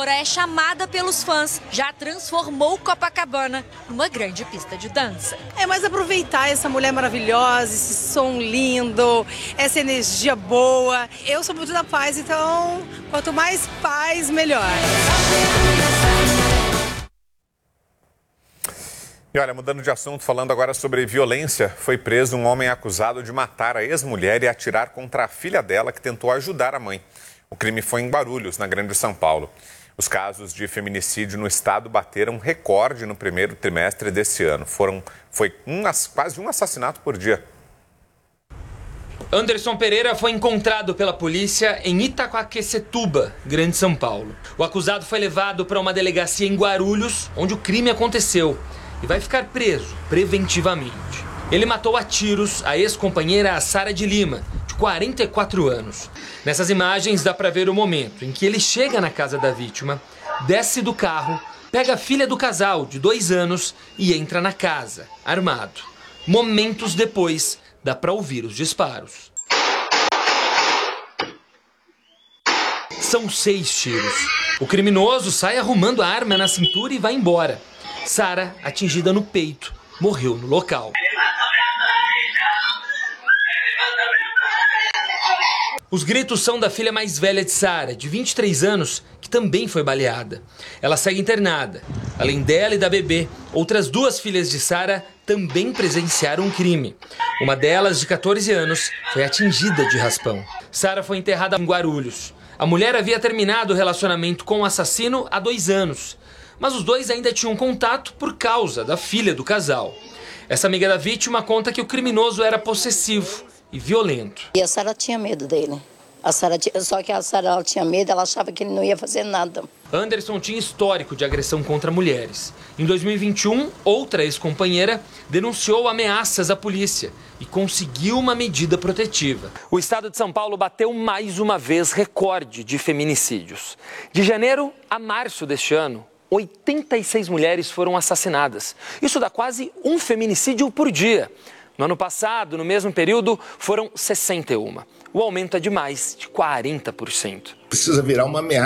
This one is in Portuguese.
cantora é chamada pelos fãs, já transformou Copacabana numa grande pista de dança. É mais aproveitar essa mulher maravilhosa, esse som lindo, essa energia boa. Eu sou muito da paz, então quanto mais paz, melhor. E olha, mudando de assunto, falando agora sobre violência, foi preso um homem acusado de matar a ex-mulher e atirar contra a filha dela, que tentou ajudar a mãe. O crime foi em Guarulhos, na Grande São Paulo. Os casos de feminicídio no estado bateram recorde no primeiro trimestre desse ano. Foi quase um assassinato por dia. Anderson Pereira foi encontrado pela polícia em Itaquaquecetuba, Grande São Paulo. O acusado foi levado para uma delegacia em Guarulhos, onde o crime aconteceu, e vai ficar preso preventivamente. Ele matou a tiros a ex-companheira Sara de Lima, de 44 anos. Nessas imagens dá para ver o momento em que ele chega na casa da vítima, desce do carro, pega a filha do casal, de 2 anos, e entra na casa, armado. Momentos depois, dá para ouvir os disparos. São 6 tiros. O criminoso sai arrumando a arma na cintura e vai embora. Sara, atingida no peito, morreu no local. Os gritos são da filha mais velha de Sara, de 23 anos, que também foi baleada. Ela segue internada. Além dela e da bebê, outras 2 filhas de Sara também presenciaram um crime. Uma delas, de 14 anos, foi atingida de raspão. Sara foi enterrada em Guarulhos. A mulher havia terminado o relacionamento com o assassino há 2 anos. Mas os 2 ainda tinham contato por causa da filha do casal. Essa amiga da vítima conta que o criminoso era possessivo e violento. E a Sara tinha medo dele. Só que a Sara tinha medo, ela achava que ele não ia fazer nada. Anderson tinha histórico de agressão contra mulheres. Em 2021, outra ex-companheira denunciou ameaças à polícia e conseguiu uma medida protetiva. O estado de São Paulo bateu mais uma vez recorde de feminicídios. De janeiro a março deste ano, 86 mulheres foram assassinadas. Isso dá quase um feminicídio por dia. No ano passado, no mesmo período, foram 61. O aumento é de mais de 40%. Precisa virar uma ameaça.